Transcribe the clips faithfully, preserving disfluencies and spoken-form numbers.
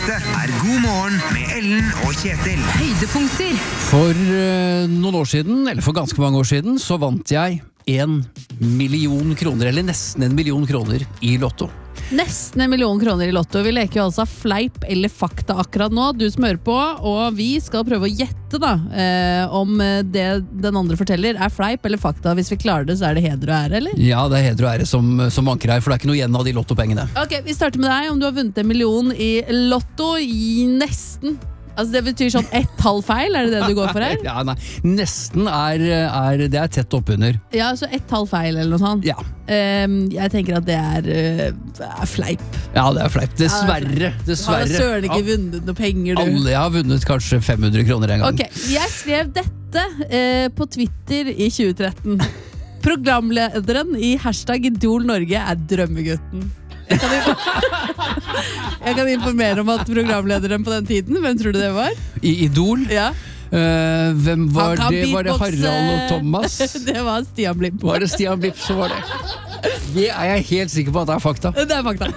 Dette er God morgen med Ellen og Kjetil. Høydepunkter. For uh, noen år siden, eller for ganske mange år siden, så vant jeg en million kroner, eller nesten en million kroner i Lotto. Nesten en million kroner i Lotto. Vi leker jo altså fleip eller fakta akkurat nå, du som hører på, og vi skal prøve å gjette da, eh, om det den andre forteller er fleip eller fakta. Hvis vi klarer det, så er det heder og ære, eller? Ja, det er heder og ære som, som vanker her, for det er ikke noe igjen av de lottopengene. Ok, vi starter med deg. Om du har vunnet en million i Lotto, i nesten. Altså det betyr sånn ett halv feil, er det det du går for her? Ja, nei, nesten er, er det er tett oppunder. Ja, så ett halv feil eller noe sånt. Ja. Um, jeg tenker at det er, uh, er fleip. Ja, det er fleip. Dessverre. Dessverre. Du har søren ikke vunnet noe penger, du. Alle har vunnet kanskje fem hundre kroner en gang. Ok, jeg skrev dette uh, på Twitter i tjue tretten. Programlederen i hashtag Idol Norge er drømmegutten. Jeg kan, jeg kan informere om at programlederen på den tiden, hvem tror du det var? I Idol? Ja. Uh, hvem var Han kan det? Var det beatboxe. Harald og Thomas? Det var Stian Blipp. Var det Stian Blipp så var det? Det er jeg helt sikker på at det er fakta. Det er fakta.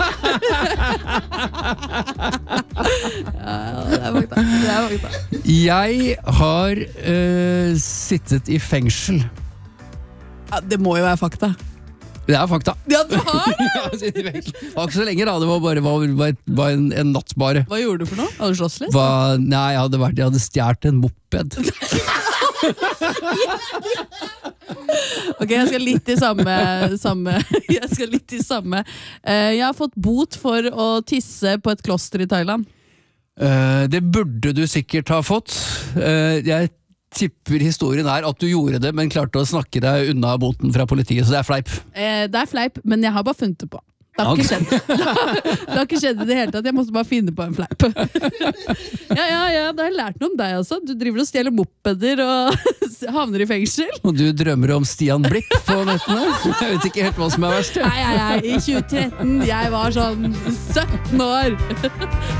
Ja, det er fakta. Det er fakta. Jeg har uh, sittet i fengsel. Ja, det må jo være fakta. Det er fakta. Ja, du har det! Jeg har sittet i fengsel. Det var ikke så lenge da, det var bare var, var, var en, en natt bare. Hva gjorde du for noe? Hadde du slåss litt? Hva, nei, jeg hadde, vært, jeg hadde stjert en moped. Ok, jeg skal litt i samme, samme Jeg skal litt i samme uh, Jeg har fått bot for å tisse på et kloster i Thailand. Uh, det burde du sikkert ha fått. Uh, jeg tipper historien er at du gjorde det, men klarte å snakke deg unna boten fra politiet, så det er fleip. uh, Det er fleip, men jeg har bare funnet det på. Det har Okay. ikke skjedd. Det har, det har ikke skjedd i det hele tatt. Jeg måtte bare finne på en fleip. Ja, ja, ja, da har jeg lært noe om deg også. Du driver og stjeler mopeder og havner i fengsel. Og du drømmer om Stian Blipp på nettene? Jeg vet ikke helt hva som er verst. Nei, nei, nei, i tjue tretten, jeg var sånn sytten år.